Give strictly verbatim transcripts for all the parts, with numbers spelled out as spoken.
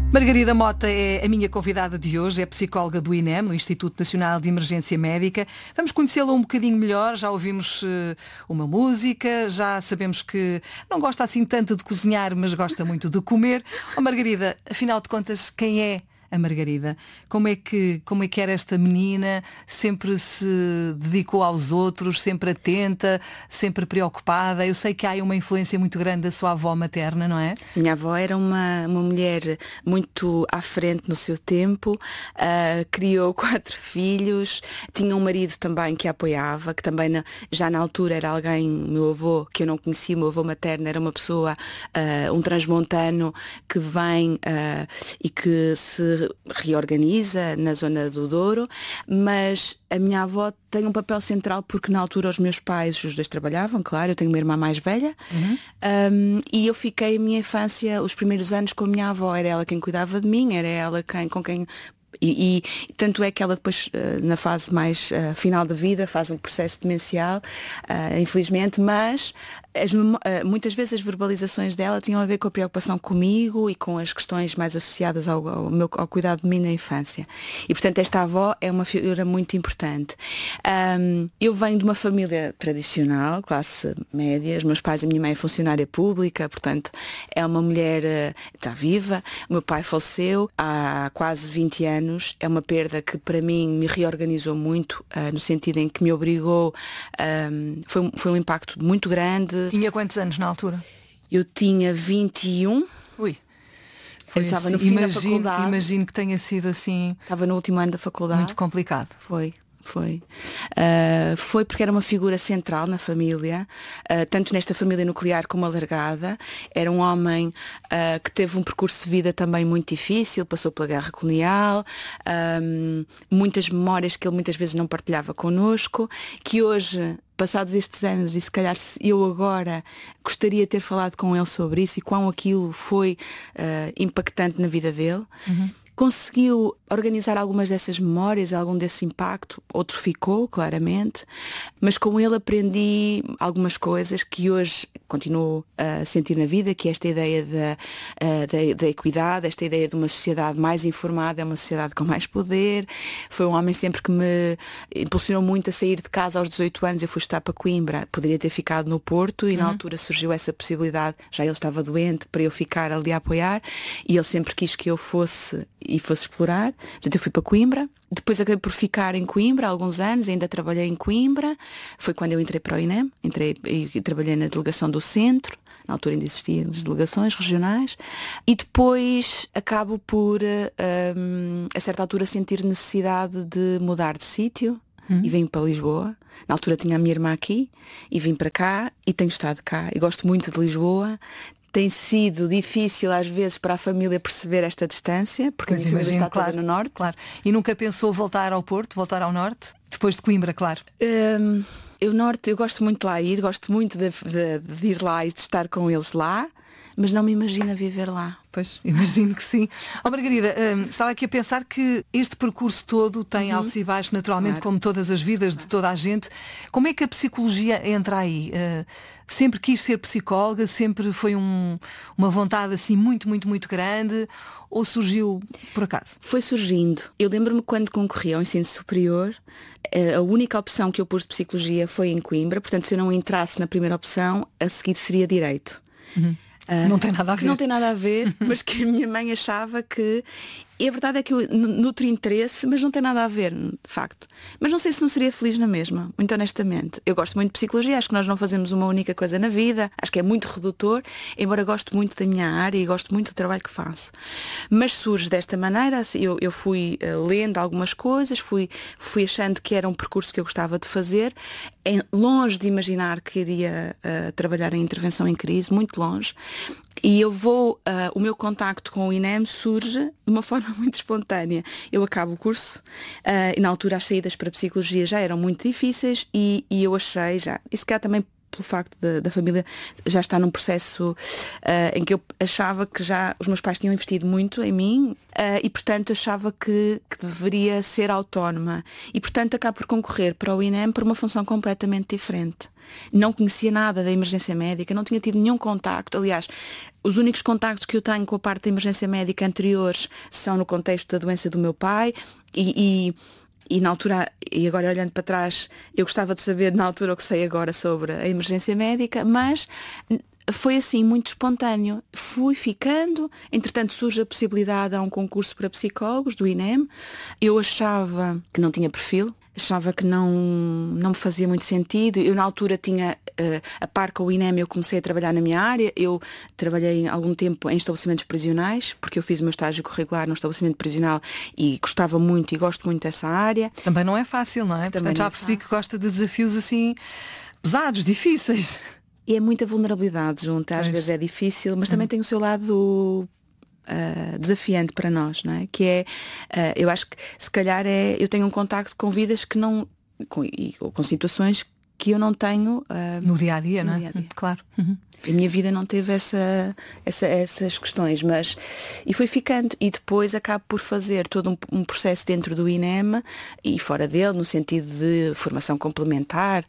Margarida Mota é a minha convidada de hoje, é psicóloga do I N E M, no Instituto Nacional de Emergência Médica. Vamos conhecê-la um bocadinho melhor, já ouvimos uh, uma música, já sabemos que não gosta assim tanto de cozinhar, mas gosta muito de comer. Oh, Margarida, afinal de contas, quem é a Margarida? Como é que, como é que era esta menina? Sempre se dedicou aos outros, sempre atenta, sempre preocupada? Eu sei que há uma influência muito grande da sua avó materna, não é? Minha avó era uma, uma mulher muito à frente no seu tempo, uh, criou quatro filhos, tinha um marido também que a apoiava, que também na, já na altura era alguém, meu avô, que eu não conhecia, o meu avô materno era uma pessoa, uh, um transmontano que vem uh, e que se reorganiza na zona do Douro, mas a minha avó tem um papel central porque na altura os meus pais, os dois trabalhavam, claro, eu tenho uma irmã mais velha, uhum. um, e eu fiquei a minha infância, os primeiros anos com a minha avó, era ela quem cuidava de mim, era ela quem, com quem... E, e tanto é que ela depois, na fase mais uh, final da vida, faz um processo demencial, uh, infelizmente, mas as, uh, muitas vezes as verbalizações dela tinham a ver com a preocupação comigo e com as questões mais associadas ao, ao, meu, ao cuidado de mim na infância. E portanto esta avó é uma figura muito importante. Um, eu venho de uma família tradicional, classe média, os meus pais, a minha mãe é funcionária pública, portanto é uma mulher, uh, está viva, o meu pai faleceu há quase vinte anos. É uma perda que para mim me reorganizou muito, uh, no sentido em que me obrigou, um, foi, foi um impacto muito grande. Tinha quantos anos na altura? Eu tinha vinte e um. Ui. Foi eu estava assim, no fim imagino, da faculdade. Imagino que tenha sido assim. Estava no último ano da faculdade. Muito complicado. Foi. Foi. Uh, foi porque era uma figura central na família, uh, tanto nesta família nuclear como alargada. Era um homem uh, que teve um percurso de vida também muito difícil, passou pela guerra colonial, um, muitas memórias que ele muitas vezes não partilhava connosco, que hoje, passados estes anos, e se calhar eu agora gostaria de ter falado com ele sobre isso e quão aquilo foi uh, impactante na vida dele. Uhum. Conseguiu organizar algumas dessas memórias, algum desse impacto, outro ficou, claramente, mas com ele aprendi algumas coisas que hoje continuo a sentir na vida, que é esta ideia da, da, da equidade, esta ideia de uma sociedade mais informada, é uma sociedade com mais poder. Foi um homem sempre que me impulsionou muito a sair de casa aos dezoito anos. Eu fui estudar para Coimbra, poderia ter ficado no Porto e uhum. na altura surgiu essa possibilidade, já ele estava doente, para eu ficar ali a apoiar, e ele sempre quis que eu fosse e fosse explorar. Portanto, eu fui para Coimbra, depois acabei por ficar em Coimbra há alguns anos, ainda trabalhei em Coimbra, foi quando eu entrei para o I N E M, entrei e trabalhei na delegação do centro, na altura ainda existiam as delegações regionais, e depois acabo por, um, a certa altura, sentir necessidade de mudar de sítio. Uhum. E vim para Lisboa. Na altura tinha a minha irmã aqui e vim para cá e tenho estado cá e gosto muito de Lisboa. Tem sido difícil às vezes para a família perceber esta distância, porque pois a minha imagino, família está claro, toda no norte. Claro. E nunca pensou voltar ao Porto, voltar ao norte? Depois de Coimbra, claro. Um, eu norte, eu gosto muito de lá ir, gosto muito de, de, de ir lá e de estar com eles lá, mas não me imagino viver lá. Pois, imagino que sim. Oh, Margarida, um, estava aqui a pensar que este percurso todo tem uhum. altos e baixos, naturalmente, claro. Como todas as vidas de toda a gente. Como é que a psicologia entra aí? Uh, sempre quis ser psicóloga? Sempre foi um, uma vontade assim muito, muito, muito grande? Ou surgiu por acaso? Foi surgindo. Eu lembro-me quando concorri ao ensino superior, a única opção que eu pus de psicologia foi em Coimbra. Portanto, se eu não entrasse na primeira opção, a seguir seria direito. Uhum. Uh, não tem nada a ver. Não tem nada a ver, mas que a minha mãe achava que... E a verdade é que eu nutro interesse, mas não tem nada a ver, de facto. Mas não sei se não seria feliz na mesma, muito honestamente. Eu gosto muito de psicologia, acho que nós não fazemos uma única coisa na vida, acho que é muito redutor, embora gosto muito da minha área e gosto muito do trabalho que faço. Mas surge desta maneira, eu, eu fui uh, lendo algumas coisas, fui, fui achando que era um percurso que eu gostava de fazer, é longe de imaginar que iria uh, trabalhar em intervenção em crise, muito longe. E eu vou, uh, o meu contacto com o I N E M surge de uma forma muito espontânea. Eu acabo o curso uh, e na altura as saídas para a psicologia já eram muito difíceis e, e eu achei já, e se calhar também pelo facto de, da família já estar num processo uh, em que eu achava que já os meus pais tinham investido muito em mim uh, e, portanto, achava que, que deveria ser autónoma. E, portanto, acabo por concorrer para o I N E M por uma função completamente diferente. Não conhecia nada da emergência médica, não tinha tido nenhum contacto. Aliás, os únicos contactos que eu tenho com a parte da emergência médica anteriores são no contexto da doença do meu pai e... e E na altura, e agora olhando para trás, eu gostava de saber na altura o que sei agora sobre a emergência médica, mas foi assim, muito espontâneo. Fui ficando, entretanto surge a possibilidade a um concurso para psicólogos do I N E M. Eu achava que não tinha perfil, achava que não, não me fazia muito sentido. Eu na altura tinha, uh, a par com o I N E M, eu comecei a trabalhar na minha área. Eu trabalhei algum tempo em estabelecimentos prisionais, porque eu fiz o meu estágio curricular num estabelecimento prisional e gostava muito e gosto muito dessa área. Também não é fácil, não é? Também Portanto, já não é percebi fácil. que gosta de desafios assim pesados, difíceis. E é muita vulnerabilidade junto, às Pois. vezes é difícil, mas também tem o seu lado uh, desafiante para nós, não é? Que é, uh, eu acho que se calhar é, eu tenho um contacto com vidas que não, com, e, ou com situações que eu não tenho uh, No dia a dia, no não é? dia a dia. Claro. Uhum. A minha vida não teve essa, essa, essas questões, mas e foi ficando. E depois acabo por fazer todo um, um processo dentro do I N E M e fora dele, no sentido de formação complementar.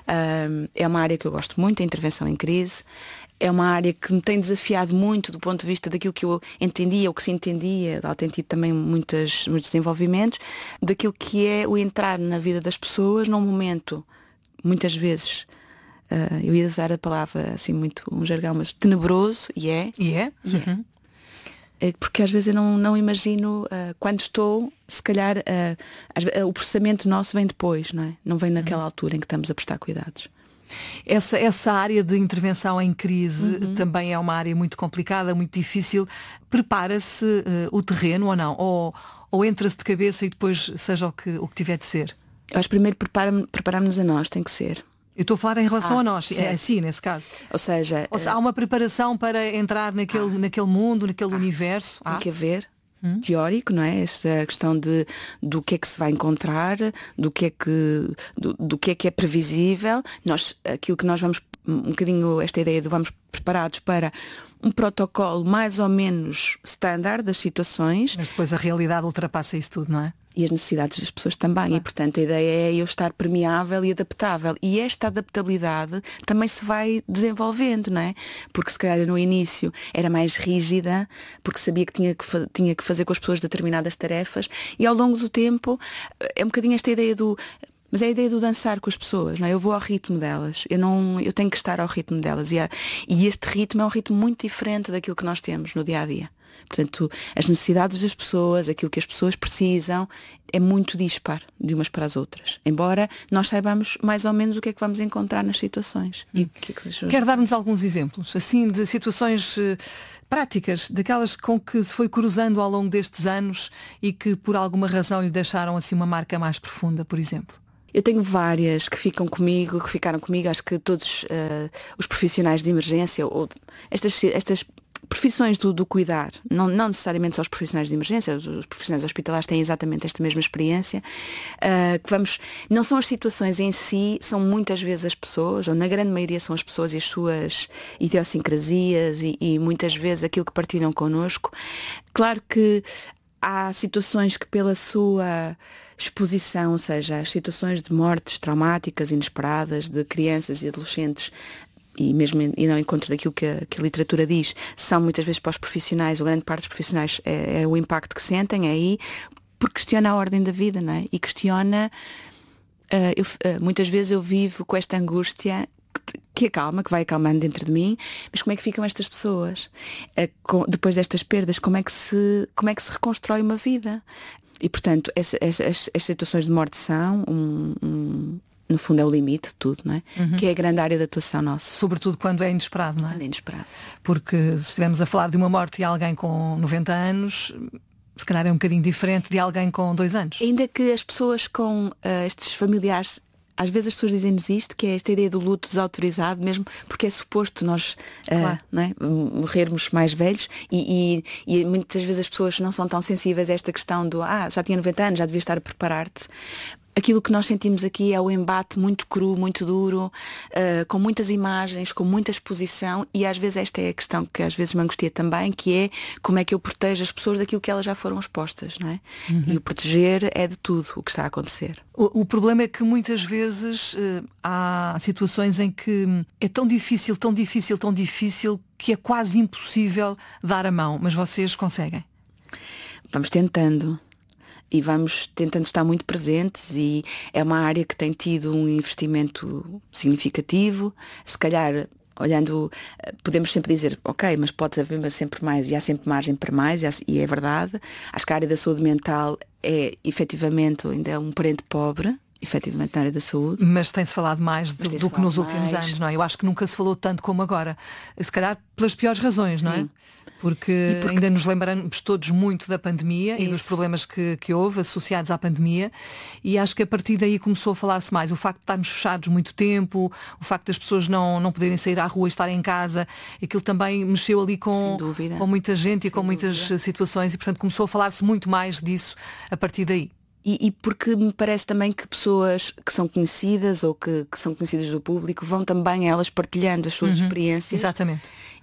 Um, é uma área que eu gosto muito, a intervenção em crise. É uma área que me tem desafiado muito do ponto de vista daquilo que eu entendia, o que se entendia, ela tem tido também muitas, muitos desenvolvimentos, daquilo que é o entrar na vida das pessoas num momento, muitas vezes, Uh, eu ia usar a palavra assim muito um jargão, mas tenebroso, e é. E é? E é. Uhum. É porque às vezes eu não, não imagino uh, quando estou, se calhar uh, às, uh, o processamento nosso vem depois, não é? Não vem naquela uhum. altura em que estamos a prestar cuidados. Essa, essa área de intervenção em crise Uhum. também é uma área muito complicada, muito difícil. Prepara-se uh, o terreno ou não? Ou, ou entra-se de cabeça e depois seja o que, o que tiver de ser? Eu acho que primeiro prepara- prepararmos a nós, tem que ser. Eu estou a falar em relação Ah, a nós, certo. é assim nesse caso. Ou seja, Ou seja, há uma preparação para entrar naquele, Ah. naquele mundo, naquele universo. tem Ah. que haver teórico, não é? Esta questão de do que é que se vai encontrar, do que é que do, do que é que é previsível. Nós, aquilo que nós vamos um bocadinho esta ideia de vamos preparados para um protocolo mais ou menos standard das situações. Mas depois a realidade ultrapassa isso tudo, não é? E as necessidades das pessoas também. Claro. E, portanto, a ideia é eu estar permeável e adaptável. E esta adaptabilidade também se vai desenvolvendo, não é? Porque se calhar no início era mais rígida, porque sabia que tinha que, fa- tinha que fazer com as pessoas determinadas tarefas. E ao longo do tempo é um bocadinho esta ideia do... Mas é a ideia do dançar com as pessoas, não é? Eu vou ao ritmo delas, eu, não, eu tenho que estar ao ritmo delas. E, há, e este ritmo é um ritmo muito diferente daquilo que nós temos no dia-a-dia. Portanto, as necessidades das pessoas, aquilo que as pessoas precisam, é muito dispar de umas para as outras. Embora nós saibamos mais ou menos o que é que vamos encontrar nas situações. E o que é que as pessoas... Quer dar-nos alguns exemplos, assim, de situações eh, práticas, daquelas com que se foi cruzando ao longo destes anos e que por alguma razão lhe deixaram assim uma marca mais profunda, por exemplo? Eu tenho várias que ficam comigo, que ficaram comigo, acho que todos uh, os profissionais de emergência, ou estas, estas profissões do, do cuidar, não, não necessariamente só os profissionais de emergência, os, os profissionais hospitalares têm exatamente esta mesma experiência, uh, que vamos, não são as situações em si, são muitas vezes as pessoas, ou na grande maioria são as pessoas e as suas idiosincrasias e, e muitas vezes aquilo que partilham connosco. Claro que há situações que pela sua exposição, ou seja, as situações de mortes traumáticas, inesperadas, de crianças e adolescentes, e mesmo e não encontro daquilo que a, que a literatura diz, são muitas vezes para os profissionais, ou grande parte dos profissionais é, é o impacto que sentem, é aí, porque questiona a ordem da vida, não é? E questiona, uh, eu, uh, muitas vezes eu vivo com esta angústia que acalma, que vai acalmando dentro de mim, mas como é que ficam estas pessoas? Uh, com, depois destas perdas, como é que se, como é que se reconstrói uma vida? E, portanto, essa, essa, as, as situações de morte são, um, um, no fundo, é o limite de tudo, não é? Uhum. Que é a grande área de atuação nossa. Sobretudo quando é inesperado, não é? Quando é inesperado. Porque se estivermos a falar de uma morte de alguém com noventa anos, se calhar é um bocadinho diferente de alguém com dois anos. Ainda que as pessoas com uh, estes familiares, às vezes as pessoas dizem-nos isto, que é esta ideia do luto desautorizado, mesmo porque é suposto nós uh, claro. não é, morrermos mais velhos e, e, e muitas vezes as pessoas não são tão sensíveis a esta questão do ah, já tinha noventa anos, já devia estar a preparar-te. Aquilo que nós sentimos aqui é o embate muito cru, muito duro, uh, com muitas imagens, com muita exposição, e às vezes esta é a questão que às vezes me angustia também, que é como é que eu protejo as pessoas daquilo que elas já foram expostas, não é? Uhum. E o proteger é de tudo o que está a acontecer. O, o problema é que muitas vezes uh, há situações em que é tão difícil, tão difícil, tão difícil, que é quase impossível dar a mão, mas vocês conseguem? Vamos tentando. E vamos tentando estar muito presentes, e é uma área que tem tido um investimento significativo. Se calhar, olhando, podemos sempre dizer, ok, mas pode haver sempre mais, e há sempre margem para mais, e é verdade. Acho que a área da saúde mental é, efetivamente, ainda é um parente pobre, efetivamente, na área da saúde. Mas tem-se falado mais do, do que nos últimos mais. anos, não é? Eu acho que nunca se falou tanto como agora. Se calhar pelas piores razões, não é? Sim. Porque, porque ainda nos lembramos todos muito da pandemia. Isso. E dos problemas que, que houve associados à pandemia, e acho que a partir daí começou a falar-se mais. O facto de estarmos fechados muito tempo, o facto das pessoas não, não poderem sair à rua e estarem em casa, aquilo também mexeu ali com, com muita gente. Sem e com dúvida. Muitas situações, e portanto começou a falar-se muito mais disso a partir daí. E, e porque me parece também que pessoas que são conhecidas ou que, que são conhecidas do público vão também elas partilhando as suas uhum, experiências. Exatamente.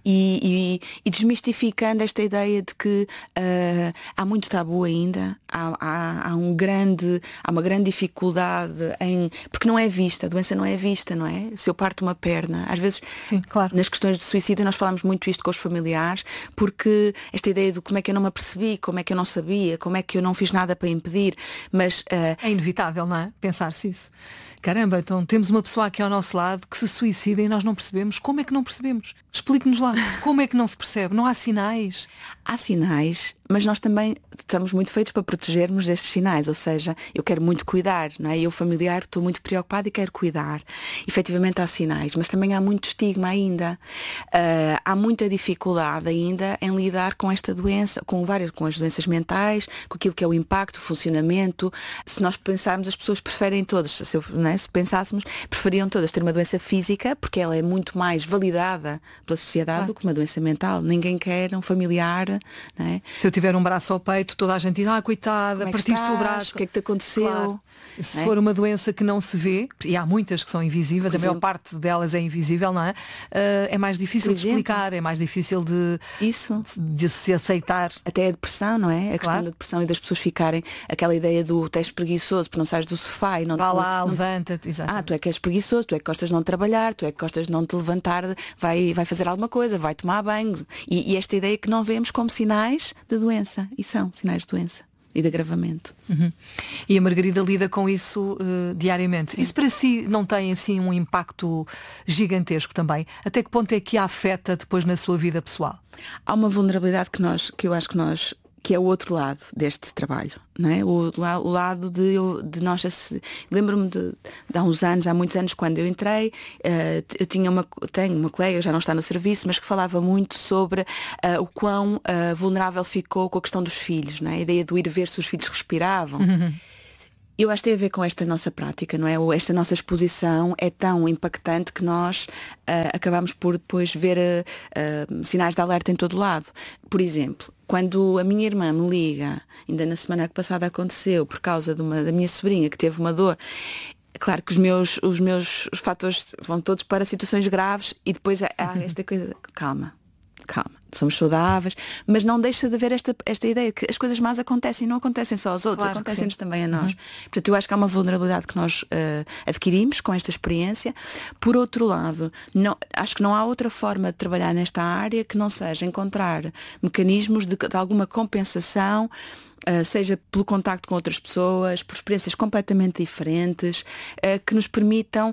E, e, e desmistificando esta ideia de que uh, há muito tabu ainda, há, há, há, um grande, há uma grande dificuldade em... Porque não é vista, a doença não é vista, não é? Se eu parto uma perna, às vezes, sim, claro. Nas questões de suicídio nós falamos muito isto com os familiares, porque esta ideia de como é que eu não me apercebi, como é que eu não sabia, como é que eu não fiz nada para impedir, mas... Uh... É inevitável, não é? Pensar-se isso. Caramba, então temos uma pessoa aqui ao nosso lado que se suicida e nós não percebemos. Como é que não percebemos? Explique-nos lá. Como é que não se percebe? Não há sinais? Há sinais, mas nós também estamos muito feitos para protegermos destes sinais. Ou seja, eu quero muito cuidar, não é? Eu, familiar, estou muito preocupada e quero cuidar. Efetivamente há sinais, mas também há muito estigma ainda. Uh, há muita dificuldade ainda em lidar com esta doença, com várias, com as doenças mentais, com aquilo que é o impacto, o funcionamento. Se nós pensarmos, as pessoas preferem todas, se, eu, não é? Se pensássemos, preferiam todas ter uma doença física, porque ela é muito mais validada pela sociedade, claro, do que uma doença mental. Ninguém quer um familiar, não é? Se eu tiver um braço ao peito, toda a gente diz, ah, coitada, é partiste o braço. O que é que te aconteceu? Claro. Se é? for uma doença que não se vê, e há muitas que são invisíveis, a maior parte delas é invisível, não é? Uh, é mais difícil de explicar, é mais difícil de, Isso. de se aceitar. Até a depressão, não é? A questão claro. da depressão e das pessoas ficarem, aquela ideia do teste preguiçoso, porque não sais do sofá e não... Vá te... lá, não... levanta-te, exato. Ah, tu é que és preguiçoso, tu é que gostas de não trabalhar, tu é que gostas de não te levantar, vai, vai fazer alguma coisa, vai tomar banho. E, e esta ideia que não vemos como sinais de doença. E são sinais de doença e de agravamento. Uhum. E a Margarida lida com isso uh, diariamente. Sim. Isso para si não tem assim um impacto gigantesco também? Até que ponto é que a afeta depois na sua vida pessoal? Há uma vulnerabilidade que, nós, que eu acho que nós... que é o outro lado deste trabalho, não é? O, o lado de, de nós... Lembro-me de, de há uns anos, há muitos anos, quando eu entrei, uh, eu tinha uma, tenho uma colega, já não está no serviço, mas que falava muito sobre uh, o quão uh, vulnerável ficou com a questão dos filhos, não é? A ideia de ir ver se os filhos respiravam. Uhum. Eu acho que tem a ver com esta nossa prática, não é? Ou esta nossa exposição é tão impactante que nós uh, acabamos por depois ver uh, uh, sinais de alerta em todo lado. Por exemplo, quando a minha irmã me liga, ainda na semana passada aconteceu, por causa de uma, da minha sobrinha que teve uma dor, claro que os meus, os meus os fatores vão todos para situações graves e depois há esta coisa, calma, calma. Somos saudáveis, mas não deixa de haver esta, esta ideia que as coisas más acontecem, não acontecem só aos outros, claro, acontecem-nos também a nós. Uhum. Portanto, eu acho que há uma vulnerabilidade que nós uh, adquirimos com esta experiência. Por outro lado, não, acho que não há outra forma de trabalhar nesta área que não seja encontrar mecanismos de, de alguma compensação, Uh, seja pelo contacto com outras pessoas, por experiências completamente diferentes, uh, que nos permitam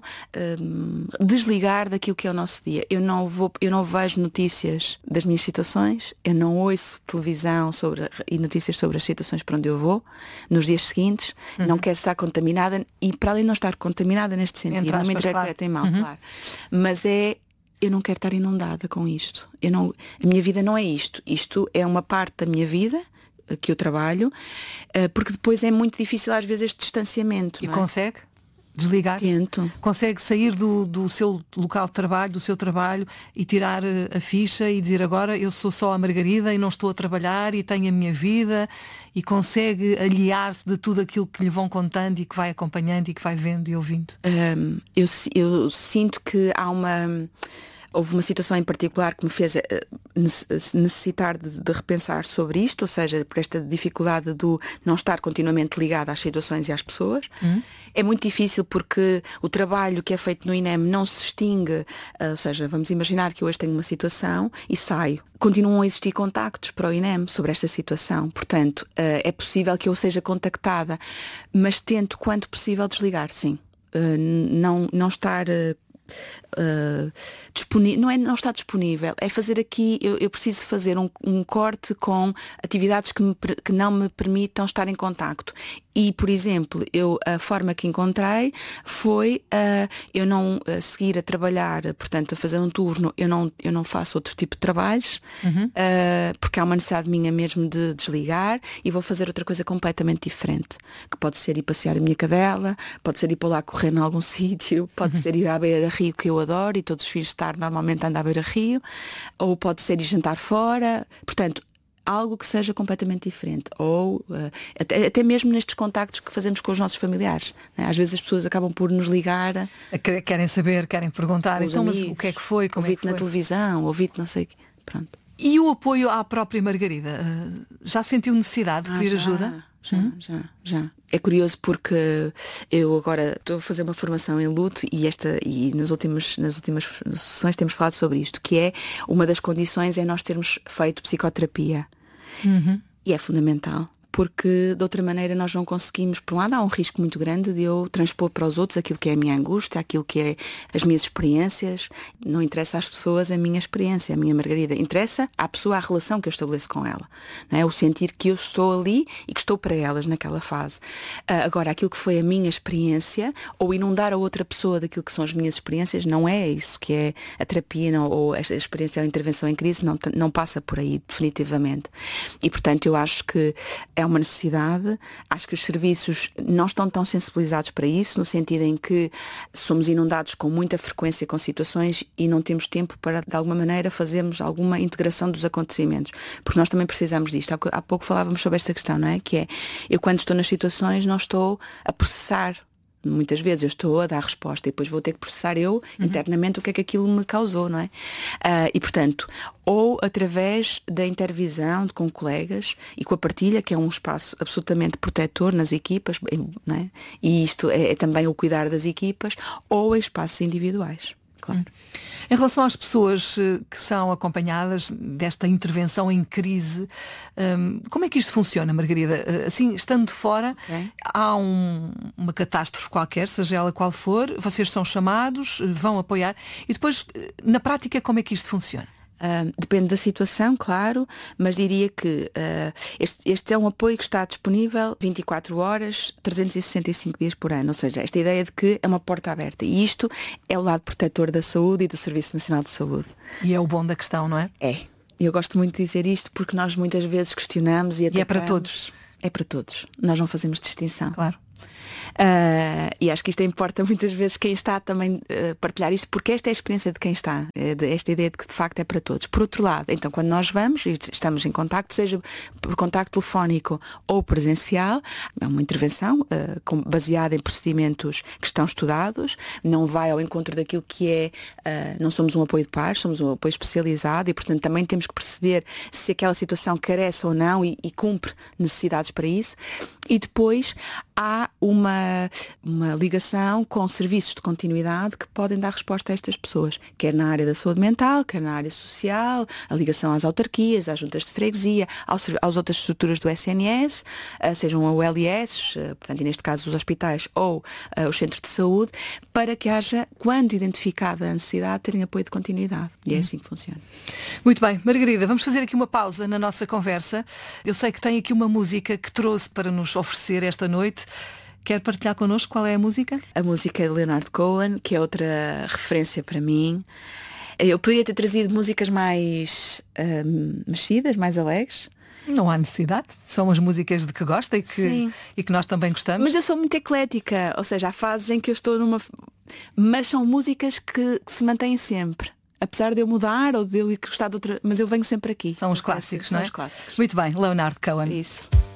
uh, desligar daquilo que é o nosso dia. Eu não vou, eu não vejo notícias das minhas situações, eu não ouço televisão sobre, e notícias sobre as situações para onde eu vou nos dias seguintes, uhum. Não quero estar contaminada, e para além de não estar contaminada neste sentido, não me interessa em mal, uhum. Claro, mas é eu não quero estar inundada com isto. Eu não, a minha vida não é isto. Isto é uma parte da minha vida que eu trabalho, porque depois é muito difícil às vezes este distanciamento. E não é? consegue desligar-se? Tento. Consegue sair do, do seu local de trabalho, do seu trabalho e tirar a ficha e dizer agora eu sou só a Margarida e não estou a trabalhar e tenho a minha vida, e consegue aliar-se de tudo aquilo que lhe vão contando e que vai acompanhando e que vai vendo e ouvindo? Um, eu, eu sinto que há uma... Houve uma situação em particular que me fez necessitar de, de repensar sobre isto, ou seja, por esta dificuldade do não estar continuamente ligada às situações e às pessoas. Hum. É muito difícil porque o trabalho que é feito no I N E M não se extingue, ou seja, vamos imaginar que hoje tenho uma situação e saio. Continuam a existir contactos para o I N E M sobre esta situação, portanto, é possível que eu seja contactada, mas tento, quanto possível, desligar, sim. Não, não estar... Uh, disponível, não é não estar disponível, é fazer aqui, eu, eu preciso fazer um, um corte com atividades que, me, que não me permitam estar em contacto. E, por exemplo, eu, a forma que encontrei foi uh, eu não uh, seguir a trabalhar, portanto, a fazer um turno, eu não, eu não faço outro tipo de trabalhos, uhum. uh, porque há uma necessidade minha mesmo de desligar, e vou fazer outra coisa completamente diferente, que pode ser ir passear a minha cadela, pode ser ir para lá correr em algum sítio, pode uhum. ser ir à beira-rio, que eu adoro, e todos os fins de tarde normalmente ando à beira-rio, ou pode ser ir jantar fora, portanto, algo que seja completamente diferente, ou uh, até, até mesmo nestes contactos que fazemos com os nossos familiares, né? Às vezes as pessoas acabam por nos ligar, querem saber, querem perguntar, então, amigos, mas o que é que foi, como ouvi-te é que foi? Na televisão, ouvi-te não sei o quê, pronto. E o apoio à própria Margarida, uh, já sentiu necessidade de pedir ah, já, ajuda? Já, hum? já, já. É curioso porque eu agora estou a fazer uma formação em luto e, esta, e nas, últimas, nas últimas sessões temos falado sobre isto, que é uma das condições é nós termos feito psicoterapia. Uhum. E é fundamental, porque de outra maneira nós não conseguimos, por um lado há um risco muito grande de eu transpor para os outros aquilo que é a minha angústia, aquilo que é as minhas experiências. Não interessa às pessoas a minha experiência, a minha Margarida, interessa à pessoa a relação que eu estabeleço com ela, não é? O sentir que eu estou ali e que estou para elas naquela fase. Uh, agora, aquilo que foi a minha experiência, ou inundar a outra pessoa daquilo que são as minhas experiências, não é isso que é a terapia, não, ou a experiência ou a intervenção em crise, não, não passa por aí definitivamente. E portanto eu acho que é uma necessidade, acho que os serviços não estão tão sensibilizados para isso, no sentido em que somos inundados com muita frequência com situações e não temos tempo para, de alguma maneira, fazermos alguma integração dos acontecimentos, porque nós também precisamos disto. Há pouco falávamos sobre esta questão, não é? Que é, eu quando estou nas situações não estou a processar. Muitas vezes eu estou a dar resposta e depois vou ter que processar eu uhum. internamente o que é que aquilo me causou, não é? Uh, e portanto, ou através da intervisão com colegas e com a partilha, que é um espaço absolutamente protetor nas equipas, não é? E isto é, é também o cuidar das equipas, ou em espaços individuais. Claro. Em relação às pessoas que são acompanhadas desta intervenção em crise, um, como é que isto funciona, Margarida? Assim, estando de fora, okay. há um, uma catástrofe qualquer, seja ela qual for, vocês são chamados, vão apoiar, e depois, na prática, como é que isto funciona? Uh, depende da situação, claro, mas diria que uh, este, este é um apoio que está disponível vinte e quatro horas, trezentos e sessenta e cinco dias por ano, ou seja, esta ideia de que é uma porta aberta, e isto é o lado protetor da saúde e do Serviço Nacional de Saúde. E é o bom da questão, não é? É. Eu gosto muito de dizer isto porque nós muitas vezes questionamos e atacamos. E é para todos. É para todos. Nós não fazemos distinção. Claro. Uh, e acho que isto importa muitas vezes quem está também uh, partilhar isto, porque esta é a experiência de quem está, é de, esta ideia de que de facto é para todos. Por outro lado, então quando nós vamos e estamos em contacto, seja por contacto telefónico ou presencial, é uma intervenção uh, com, baseada em procedimentos que estão estudados, não vai ao encontro daquilo que é, uh, não somos um apoio de pares, somos um apoio especializado e portanto também temos que perceber se aquela situação carece ou não e, e cumpre necessidades para isso. E depois há uma, uma ligação com serviços de continuidade que podem dar resposta a estas pessoas, quer na área da saúde mental, quer na área social, a ligação às autarquias, às juntas de freguesia, aos, às outras estruturas do S N S, sejam o L I S, portanto, e neste caso os hospitais ou uh, os centros de saúde, para que haja, quando identificada a necessidade, terem apoio de continuidade. E é assim que funciona. Muito bem, Margarida, vamos fazer aqui uma pausa na nossa conversa. Eu sei que tem aqui uma música que trouxe para nos oferecer esta noite. Quer partilhar connosco qual é a música? A música é de Leonard Cohen, que é outra referência para mim. Eu poderia ter trazido músicas mais um, mexidas, mais alegres, Não há necessidade. São as músicas de que gosta e que, e que nós também gostamos. Mas eu sou muito eclética, ou seja, há fases em que eu estou numa... Mas são músicas que, que se mantêm sempre. Apesar de eu mudar ou de eu ir gostar de outra... Mas eu venho sempre aqui. São os clássicos, não é? São os clássicos. Muito bem, Leonard Cohen. Isso.